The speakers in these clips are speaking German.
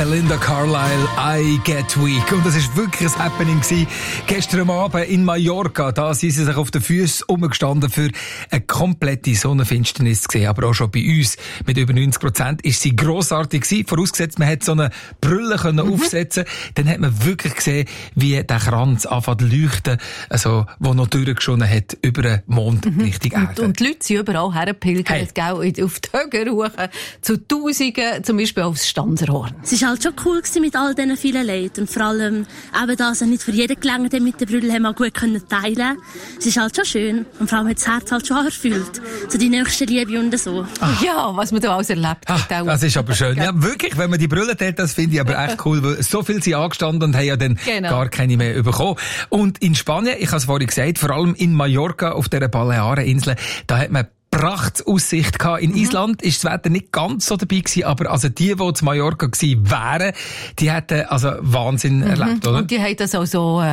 Belinda Carlisle, I Get Weak. Und das war wirklich ein Happening gewesen. Gestern Abend in Mallorca, da sind sie sich auf den Füßen umgestanden für eine komplette Sonnenfinsternis gesehen. Aber auch schon bei uns mit über 90% ist sie grossartig gewesen. Vorausgesetzt, man hätte so eine Brille aufsetzen können. Dann hat man wirklich gesehen, wie der Kranz anfängt zu leuchten, also, wo noch durchgeschonen hat über den Mond Richtung Erde. Und die Leute sind überall hergepilgert, auf die Höhe hoch, zu Tausenden, zum Beispiel aufs Stanserhorn. Es war halt schon cool mit all diesen vielen Leuten. Und vor allem eben, dass er nicht für jeden gelangt hat mit der Brille, haben wir gut teilen können. Es ist halt schon schön. Und vor allem hat das Herz halt schon erfüllt. So die nächste Liebe und so. Ach. Ja, was man da alles erlebt hat. Das ist aber schön. Ja, wirklich, wenn man die Brille hat, das finde ich aber echt cool, weil so viel sind angestanden und haben ja dann gar keine mehr bekommen. Und in Spanien, ich habe es vorhin gesagt, vor allem in Mallorca, auf dieser Baleareninsel, da hat man Prachtaussicht gehabt. In Island ist das Wetter nicht ganz so dabei gewesen, aber also die zu Mallorca gewesen wären, die hätten also Wahnsinn erlebt, oder? Und die haben das auch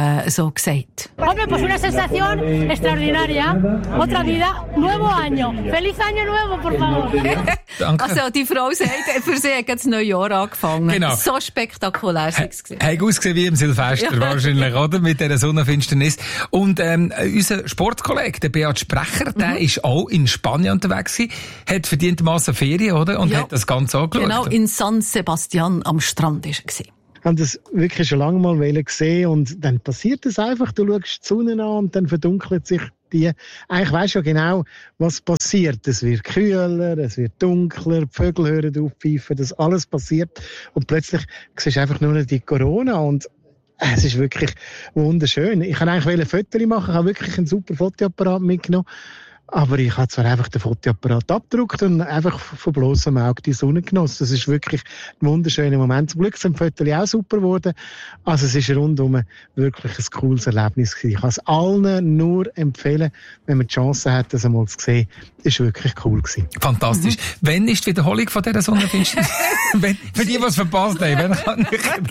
so gesagt. Hombre, pues una sensación extraordinaria. Otra vida, nuevo año. Feliz año nuevo, por favor. Danke. Also die Frau sagt, für sie hat das neue Jahr angefangen. Genau. So spektakulär war es. Hat ausgesehen wie im Silvester wahrscheinlich, oder? Mit dieser Sonnenfinsternis. Und unser Sportkollege, der Beat Sprecher, der ist auch in Spanien unterwegs gewesen, hat verdientermassen Ferien, oder? Und hat das Ganze angeschaut. Genau, in San Sebastian am Strand war er. Haben das wirklich schon lange mal gesehen und dann passiert es einfach. Du schaust die Sonne an und dann verdunkelt sich die. Eigentlich weisst du ja genau, was passiert. Es wird kühler, es wird dunkler, die Vögel hören auf pfeifen, das alles passiert und plötzlich siehst du einfach nur noch die Corona und es ist wirklich wunderschön. Ich wollte eigentlich ein Foto machen, ich habe wirklich einen super Fotoapparat mitgenommen. Aber ich habe zwar einfach den Fotoapparat abgedruckt und einfach von bloßem Auge die Sonne genossen. Das ist wirklich ein wunderschöner Moment. Zum Glück sind die Fotos auch super geworden. Also es ist rundum wirklich ein cooles Erlebnis gewesen. Ich kann es allen nur empfehlen, wenn man die Chance hat, das einmal zu sehen. Das war wirklich cool gewesen. Fantastisch. Wann ist die Wiederholung von dieser Sonnenfinsternis? Für die, die es verpasst haben.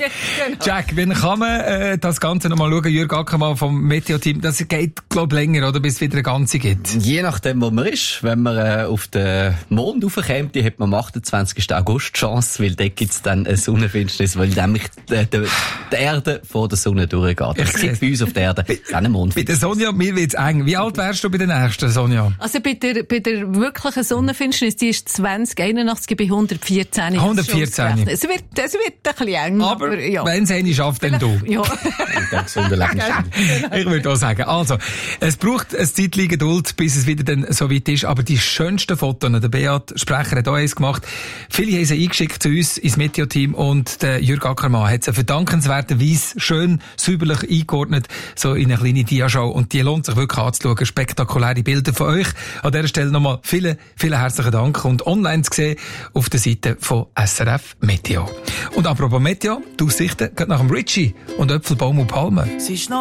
Jack, wann kann man das Ganze nochmal schauen? Jürg Ackermann vom Meteo-Team. Das geht, glaube ich, länger, oder? Bis es wieder eine ganze gibt. Je nachdem, wo man ist. Wenn man auf den Mond raufkommt, hat man am 28. August Chance, weil dort gibt es dann eine Sonnenfinsternis, weil nämlich die Erde vor der Sonne durchgeht. Das sieht bei uns auf der Erde keine Mond. Bei der Sonja, mir wird's eng. Wie alt wärst du bei der nächsten, Sonja? Also bei der wirklichen Sonnenfinsternis, die ist 2081 bei 114. 114. Es wird ein bisschen eng. Aber ja. Wenn es eine schafft, dann du. Ja. Ich würde auch sagen. Also, es braucht ein Zeitchen Geduld, bis es wieder dann so weit ist. Aber die schönsten Fotos, der Beat Sprecher hat auch eins gemacht. Viele haben sie eingeschickt zu uns ins Meteo-Team und der Jürg Ackermann hat sie verdankenswerterweise schön säuberlich eingeordnet, so in eine kleine Diaschau. Und die lohnt sich wirklich anzuschauen. Spektakuläre Bilder von euch. An dieser Stelle nochmal vielen, vielen herzlichen Dank und online zu sehen auf der Seite von SRF Meteo. Und apropos Meteo, die Aussichten geht nach dem Ritchie und Äpfelbaum und Palmen.